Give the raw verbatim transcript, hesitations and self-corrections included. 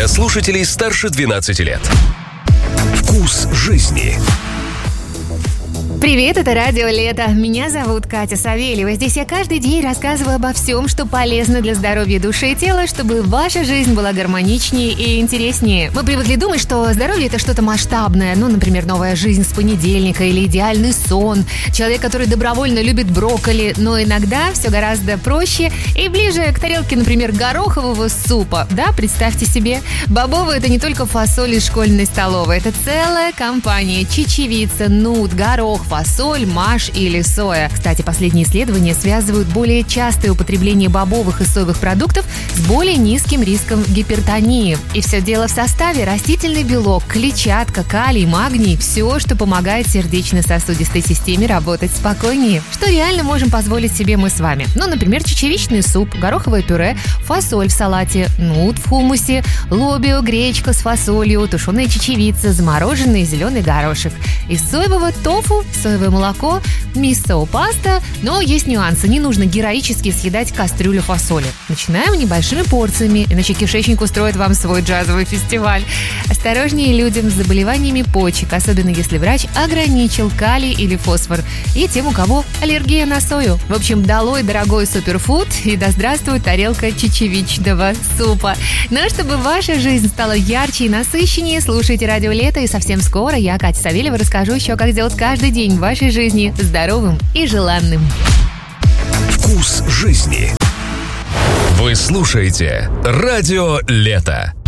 для слушателей старше двенадцати лет. Вкус жизни. Привет, это Радио Лето. Меня зовут Катя Савельева. Здесь я каждый день рассказываю обо всем, что полезно для здоровья души и тела, чтобы ваша жизнь была гармоничнее и интереснее. Мы привыкли думать, что здоровье – это что-то масштабное. Ну, например, новая жизнь с понедельника или идеальный сон. Человек, который добровольно любит брокколи. Но иногда все гораздо проще и ближе к тарелке, например, горохового супа. Да, представьте себе. Бобовые – это не только фасоль из школьной столовой. Это целая компания. Чечевица, нут, горох, фасоль, маш или соя. Кстати, последние исследования связывают более частое употребление бобовых и соевых продуктов с более низким риском гипертонии. И все дело в составе: растительный белок, клетчатка, калий, магний – все, что помогает сердечно-сосудистой системе работать спокойнее. Что реально можем позволить себе мы с вами? Ну, например, чечевичный суп, гороховое пюре, фасоль в салате, нут в хумусе, лобио, гречка с фасолью, тушеная чечевица, замороженный зеленый горошек. Из соевого тофу, соевое молоко, мисо-паста. Но есть нюансы. Не нужно героически съедать кастрюлю фасоли. Начинаем небольшими порциями, иначе кишечник устроит вам свой джазовый фестиваль. Осторожнее людям с заболеваниями почек, особенно если врач ограничил калий или фосфор. И тем, у кого аллергия на сою. В общем, долой дорогой суперфуд и да здравствует тарелка чечевичного супа. Ну а чтобы ваша жизнь стала ярче и насыщеннее, слушайте Радио Лето, и совсем скоро я, Катя Савельева, расскажу еще, как сделать каждый день в вашей жизни здоровым и желанным. Вкус жизни. Вы слушаете Радио Лето.